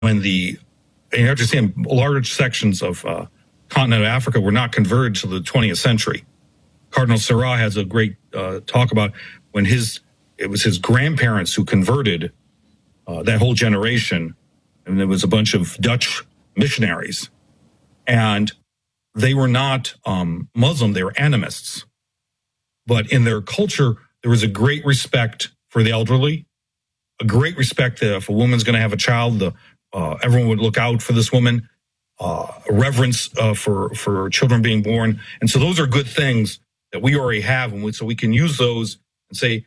when you understand large sections of continental Africa were not converted to the 20th century. Cardinal Sarah has a great talk about when it was his grandparents who converted that whole generation, and there was a bunch of Dutch missionaries, and they were not Muslim, they were animists. But in their culture, there was a great respect for the elderly, a great respect that if a woman's going to have a child, everyone would look out for this woman, a reverence for children being born. And so those are good things that we already have, and so we can use those and say,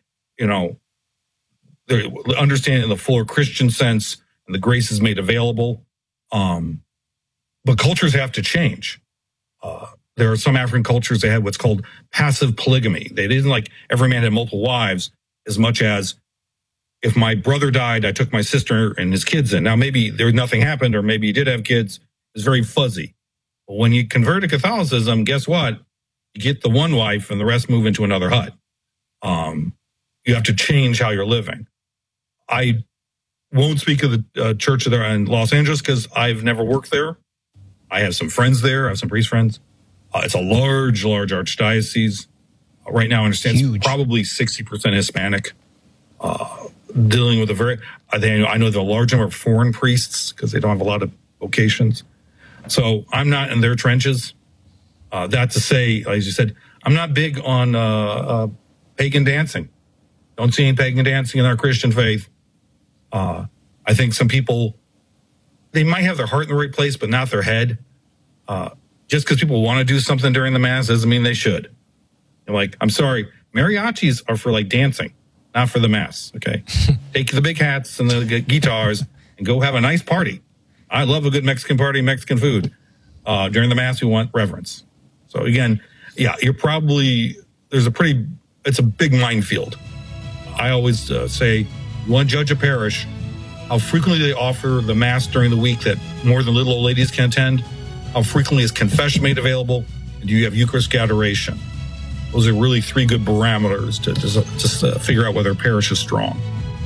understand in the fuller Christian sense, and the grace is made available. But cultures have to change. There are some African cultures that had what's called passive polygamy. They didn't like every man had multiple wives as much as if my brother died, I took my sister and his kids in. Now, maybe nothing happened, or maybe he did have kids. It's very fuzzy. But when you convert to Catholicism, guess what? You get the one wife and the rest move into another hut. You have to change how you're living. I won't speak of the church there in Los Angeles because I've never worked there. I have some friends there. I have some priest friends. It's a large archdiocese. Right now, I understand it's probably 60% Hispanic. Dealing with I know there are a large number of foreign priests because they don't have a lot of vocations. So I'm not in their trenches. That to say, as you said, I'm not big on pagan dancing. Don't see any pagan dancing in our Christian faith. I think some people, they might have their heart in the right place, but not their head. Just because people want to do something during the Mass doesn't mean they should. I'm sorry, mariachis are for dancing, not for the Mass, okay? Take the big hats and the guitars and go have a nice party. I love a good Mexican party, Mexican food. During the Mass, we want reverence. So again, yeah, it's a big minefield. I always say, you want to judge a parish, how frequently they offer the Mass during the week that more than little old ladies can attend, how frequently is confession made available, and do you have Eucharistic adoration? Those are really three good barometers to just figure out whether a parish is strong.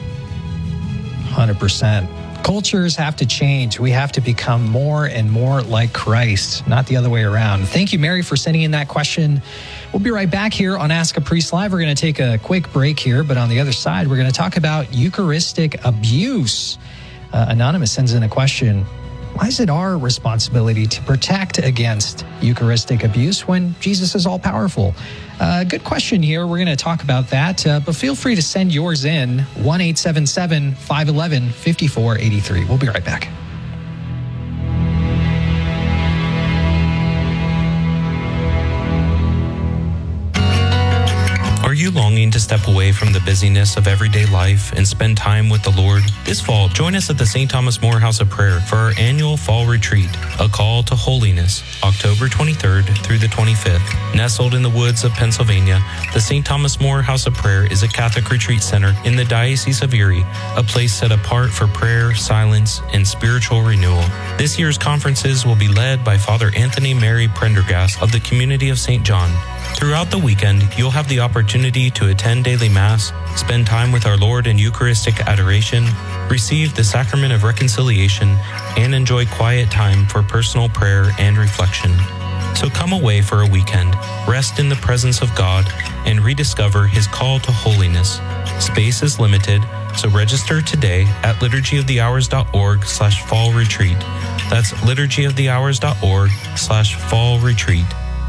100%. Cultures have to change. We have to become more and more like Christ, not the other way around. Thank you, Mary, for sending in that question. We'll be right back here on Ask a Priest Live. We're going to take a quick break here, but on the other side, we're going to talk about Eucharistic abuse. Anonymous sends in a question. Why is it our responsibility to protect against Eucharistic abuse when Jesus is all-powerful? Good question here. We're going to talk about that, but feel free to send yours in, 1-877-511-5483. We'll be right back. Are you longing to step away from the busyness of everyday life and spend time with the Lord? This fall, join us at the St. Thomas More House of Prayer for our annual fall retreat, A Call to Holiness, October 23rd through the 25th. Nestled in the woods of Pennsylvania, the St. Thomas More House of Prayer is a Catholic retreat center in the Diocese of Erie, a place set apart for prayer, silence, and spiritual renewal. This year's conferences will be led by Father Anthony Mary Prendergast of the Community of St. John. Throughout the weekend, you'll have the opportunity to attend daily Mass, spend time with our Lord in Eucharistic adoration, receive the Sacrament of Reconciliation, and enjoy quiet time for personal prayer and reflection. So come away for a weekend, rest in the presence of God, and rediscover His call to holiness. Space is limited, so register today at liturgyofthehours.org/fall retreat. That's liturgyofthehours.org/fall retreat.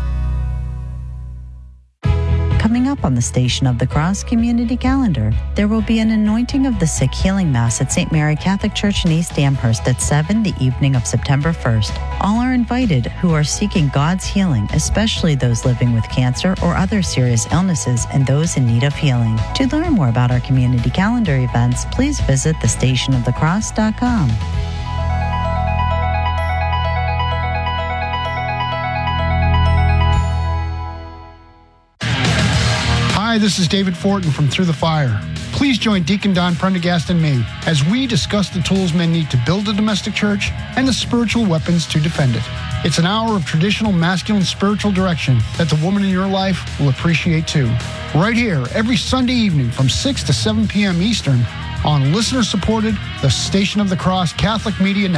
Coming up on the Station of the Cross Community Calendar, there will be an Anointing of the Sick Healing Mass at St. Mary Catholic Church in East Amherst at 7 the evening of September 1st. All are invited who are seeking God's healing, especially those living with cancer or other serious illnesses and those in need of healing. To learn more about our community calendar events, please visit thestationofthecross.com. Hi, this is David Fortin from Through the Fire. Please join Deacon Don Prendergast and me as we discuss the tools men need to build a domestic church and the spiritual weapons to defend it. It's an hour of traditional masculine spiritual direction that the woman in your life will appreciate too. Right here, every Sunday evening from 6 to 7 p.m. Eastern on listener-supported, the Station of the Cross Catholic Media Network.